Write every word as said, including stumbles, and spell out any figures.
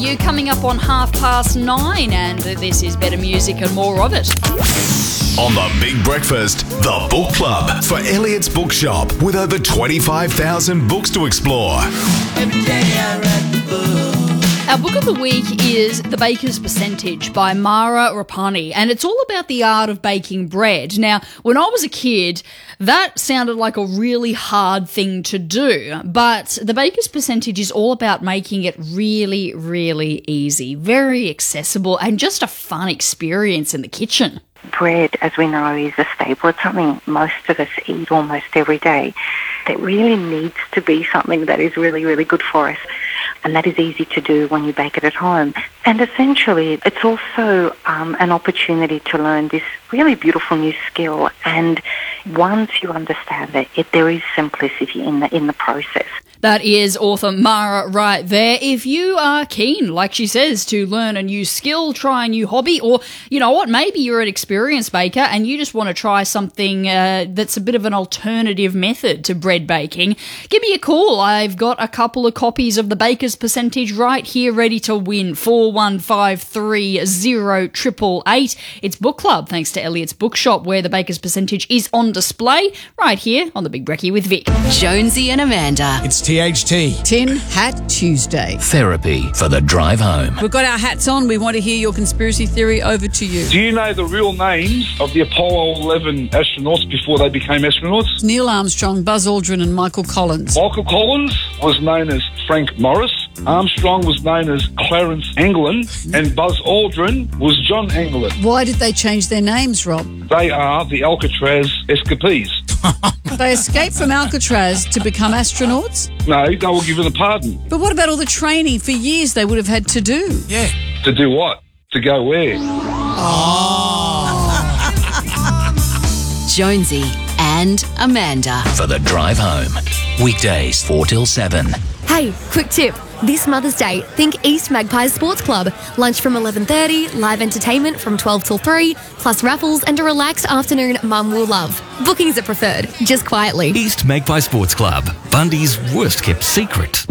you coming up on half past nine, and this is better music and more of it. On The Big Breakfast, The Book Club for Elliot's Bookshop with over twenty-five thousand books to explore. Every day I read the book. Our book of the week is The Baker's Percentage by Mara Rapani, and it's all about the art of baking bread. Now, when I was a kid, that sounded like a really hard thing to do, but The Baker's Percentage is all about making it really, really easy, very accessible, and just a fun experience in the kitchen. Bread, as we know, is a staple. It's something most of us eat almost every day. It really needs to be something that is really, really good for us. And that is easy to do when you bake it at home. And essentially, it's also um, an opportunity to learn this really beautiful new skill. And once you understand it, it there is simplicity in the in the process. That is author Mara right there. If you are keen, like she says, to learn a new skill, try a new hobby, or, you know what, maybe you're an experienced baker and you just want to try something uh, that's a bit of an alternative method to bread baking, give me a call. I've got a couple of copies of The Baker's Percentage right here ready to win. four one five three zero eight eight eight. It's Book Club, thanks to Elliot's Bookshop, where The Baker's Percentage is on display right here on The Big Brekkie with Vic. Jonesy and Amanda. It's T H T. Tin Hat Tuesday. Therapy for the drive home. We've got our hats on. We want to hear your conspiracy theory. Over to you. Do you know the real names of the Apollo eleven astronauts before they became astronauts? Neil Armstrong, Buzz Aldrin and Michael Collins. Michael Collins was known as Frank Morris. Armstrong was known as Clarence Anglin, and Buzz Aldrin was John Anglin. Why did they change their names, Rob? They are the Alcatraz escapees. They escaped from Alcatraz to become astronauts? No, they were given a pardon. But what about all the training for years they would have had to do? Yeah. To do what? To go where? Jonesy and Amanda. For the drive home. Weekdays four till seven. Hey, quick tip. This Mother's Day, think East Magpies Sports Club. Lunch from eleven thirty, live entertainment from twelve till three, plus raffles and a relaxed afternoon Mum will love. Bookings are preferred, just quietly. East Magpie Sports Club. Bundy's worst kept secret.